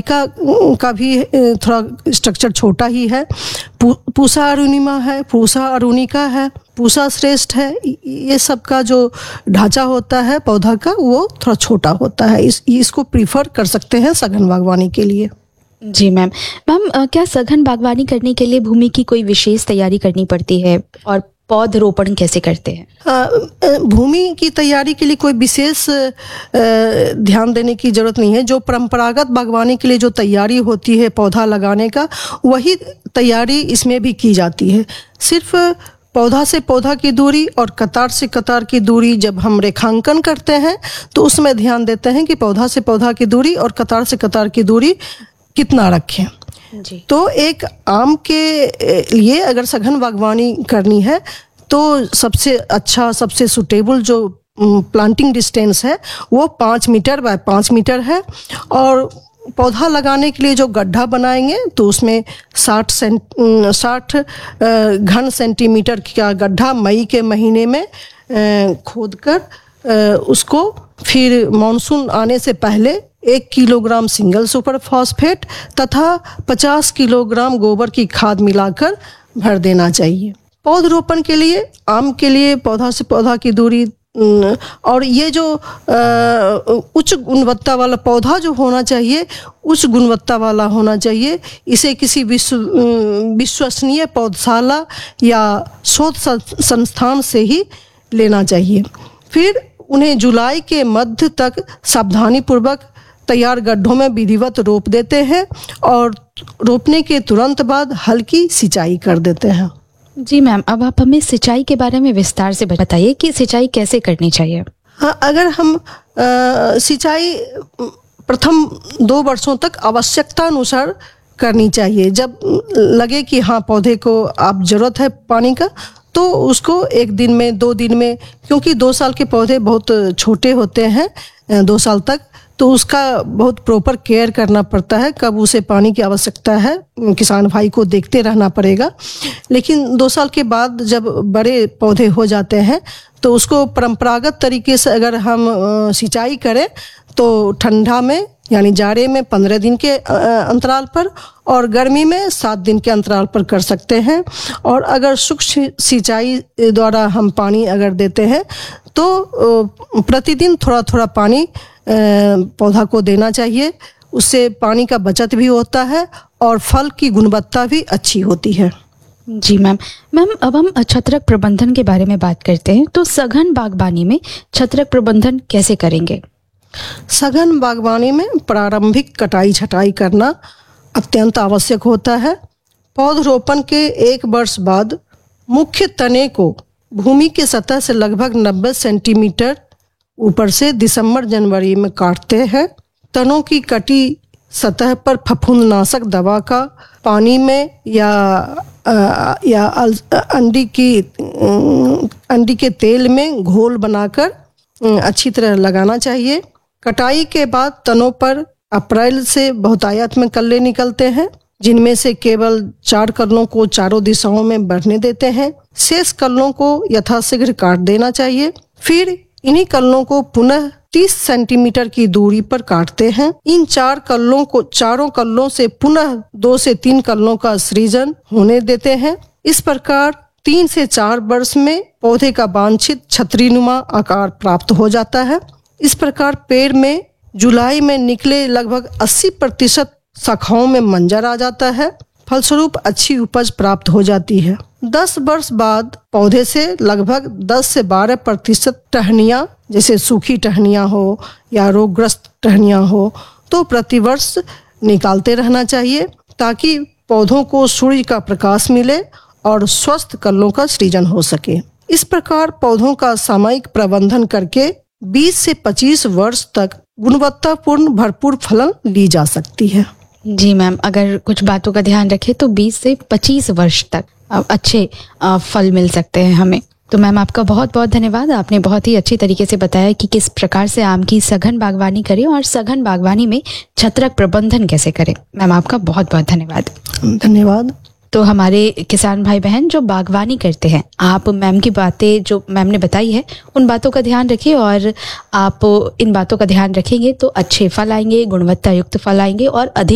Arabica का भी थोड़ा स्ट्रक्चर छोटा ही है। पूसा अरुणिमा है, पूसा अरुणिका है, पूसा श्रेष्ठ है। ये सब का जो ढांचा होता है पौधा का वो थोड़ा छोटा होता है। इसको प्रीफर कर सकते हैं सघन बागवानी के लिए। जी मैम। क्या सघन बागवानी करने के लिए भूमि की कोई विशेष तैयारी करनी पड़ती है और पौधरोपण कैसे करते हैं? भूमि की तैयारी के लिए कोई विशेष ध्यान देने की जरूरत नहीं है। जो परंपरागत बागवानी के लिए जो तैयारी होती है पौधा लगाने का, वही तैयारी इसमें भी की जाती है। सिर्फ पौधा से पौधा की दूरी और कतार से कतार की दूरी जब हम रेखांकन करते हैं तो उसमें ध्यान देते हैं कि पौधा से पौधा की दूरी और कतार से कतार की दूरी कितना रखें। जी। तो एक आम के लिए अगर सघन बागवानी करनी है तो सबसे अच्छा, सबसे सुटेबल जो प्लांटिंग डिस्टेंस है वो 5 मीटर बाय 5 मीटर है। और पौधा लगाने के लिए जो गड्ढा बनाएंगे तो उसमें 60 घन सेंटीमीटर का गड्ढा मई के महीने में खोदकर उसको फिर मानसून आने से पहले 1 किलोग्राम सिंगल सुपर फॉस्फेट तथा 50 किलोग्राम गोबर की खाद मिलाकर भर देना चाहिए। पौधरोपण के लिए आम के लिए पौधा से पौधा की दूरी और ये जो उच्च गुणवत्ता वाला पौधा जो होना चाहिए उच्च गुणवत्ता वाला होना चाहिए। इसे किसी विश्वसनीय पौधशाला या शोध संस्थान से ही लेना चाहिए। फिर उन्हें जुलाई के मध्य तक सावधानी पूर्वक तैयार गड्ढों में विधिवत रोप देते हैं और रोपने के तुरंत बाद हल्की सिंचाई कर देते हैं। जी मैम, अब आप हमें सिंचाई के बारे में विस्तार से बताइए कि सिंचाई कैसे करनी चाहिए। हाँ, अगर हम सिंचाई प्रथम 2 वर्षों तक आवश्यकता अनुसार करनी चाहिए। जब लगे कि हाँ पौधे को आप जरूरत है पानी का तो उसको 1 दिन में 2 दिन में, क्योंकि 2 साल के पौधे बहुत छोटे होते हैं 2 साल तक, तो उसका बहुत प्रॉपर केयर करना पड़ता है। कब उसे पानी की आवश्यकता है किसान भाई को देखते रहना पड़ेगा। लेकिन 2 साल के बाद जब बड़े पौधे हो जाते हैं तो उसको परंपरागत तरीके से अगर हम सिंचाई करें तो ठंडा में यानी जाड़े में 15 दिन के अंतराल पर और गर्मी में 7 दिन के अंतराल पर कर सकते हैं। और अगर सूक्ष्म सिंचाई द्वारा हम पानी अगर देते हैं तो प्रतिदिन थोड़ा थोड़ा पानी पौधा को देना चाहिए। उससे पानी का बचत भी होता है और फल की गुणवत्ता भी अच्छी होती है। जी मैम। अब हम छत्रक प्रबंधन के बारे में बात करते हैं। तो सघन बागवानी में छत्रक प्रबंधन कैसे करेंगे? सघन बागवानी में प्रारंभिक कटाई छटाई करना अत्यंत आवश्यक होता है। पौधरोपण के 1 वर्ष बाद मुख्य तने को भूमि के सतह से लगभग 90 सेंटीमीटर ऊपर से दिसंबर जनवरी में काटते हैं। तनों की कटी सतह पर फफूंदनाशक दवा का पानी में या अंडी के तेल में घोल बनाकर अच्छी तरह लगाना चाहिए। कटाई के बाद तनों पर अप्रैल से बहुतायत में कल्ले निकलते हैं, जिनमें से केवल 4 कल्लों को चारों दिशाओं में बढ़ने देते हैं। शेष कल्लों को यथाशीघ्र काट देना चाहिए। फिर इन्हीं कल्लों को पुनः 30 सेंटीमीटर की दूरी पर काटते हैं। इन चारों कल्लों से पुनः 2 से 3 कल्लों का सृजन होने देते हैं। इस प्रकार 3 से 4 वर्ष में पौधे का वांछित छतरीनुमा आकार प्राप्त हो जाता है। इस प्रकार पेड़ में जुलाई में निकले लगभग 80% शाखाओं में मंजर आ जाता है। फलस्वरूप अच्छी उपज प्राप्त हो जाती है। 10 वर्ष बाद पौधे से लगभग 10 से 12% टहनियाँ, जैसे सूखी टहनियाँ हो या रोगग्रस्त टहनियाँ हो, तो प्रतिवर्ष निकालते रहना चाहिए ताकि पौधों को सूर्य का प्रकाश मिले और स्वस्थ कल्लों का सृजन हो सके। इस प्रकार पौधों का सामयिक प्रबंधन करके 20 से 25 वर्ष तक गुणवत्तापूर्ण भरपूर फलन ली जा सकती है। जी मैम, अगर कुछ बातों का ध्यान रखें तो 20 से 25 वर्ष तक अच्छे फल मिल सकते हैं हमें। तो मैम आपका बहुत बहुत धन्यवाद। आपने बहुत ही अच्छी तरीके से बताया कि किस प्रकार से आम की सघन बागवानी करें और सघन बागवानी में छत्रक प्रबंधन कैसे करें। मैम आपका बहुत बहुत धन्यवाद। धन्यवाद। तो हमारे किसान भाई बहन जो बागवानी करते हैं, आप मैम की बातें जो मैम ने बताई है उन बातों का ध्यान रखिए और आप इन बातों का ध्यान रखेंगे तो अच्छे फल आएंगे, गुणवत्ता युक्त फल आएंगे और अधिक